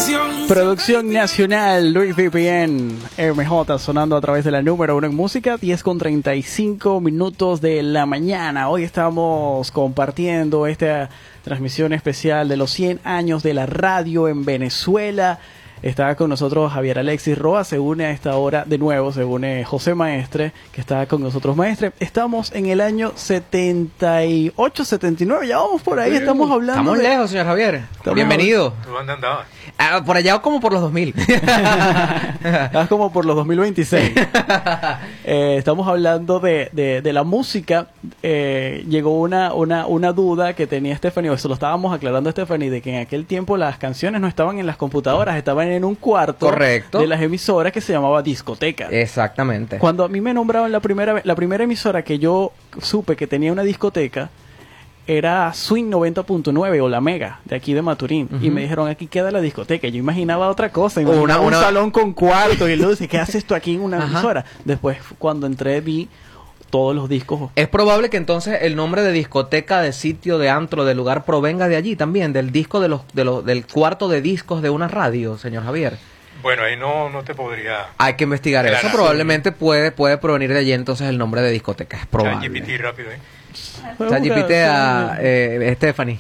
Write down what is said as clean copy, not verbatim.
Producción nacional, Luis VPN, MJ sonando a través de la número 1 en música, 10:35 de la mañana. Hoy estamos compartiendo esta transmisión especial de los 100 años de la radio en Venezuela. Está con nosotros Javier Alexis Roa, se une a esta hora de nuevo, se une José Maestre, que está con nosotros. Maestre, estamos en el año 78, 79, ya vamos por ahí, estamos hablando. Estamos lejos, señor Javier. Bienvenido. ¿Dónde andabas? Por allá como por los 2000. Estás como por los 2026. Estamos hablando de la música. Llegó una duda que tenía Stephanie, o eso lo estábamos aclarando a Stephanie, de que en aquel tiempo las canciones no estaban en las computadoras, estaban en un cuarto. Correcto. De las emisoras que se llamaba discoteca. Exactamente. Cuando a mí me nombraron la primera emisora que yo supe que tenía una discoteca, era Swing 90.9 o La Mega, de aquí de Maturín. Y me dijeron, aquí queda la discoteca. Yo imaginaba otra cosa, imaginaba un salón con cuarto y luces. ¿Qué haces tú aquí en una emisora? Después, cuando entré, vi todos los discos. Es probable que entonces el nombre de discoteca, de sitio, de antro, de lugar, provenga de allí también, del disco del cuarto de discos de una radio, señor Javier. Bueno, ahí no te podría... Hay que investigar eso. Probablemente puede provenir de allí entonces el nombre de discoteca. Es probable. ChatGPT rápido, ChatGPT a Stephanie.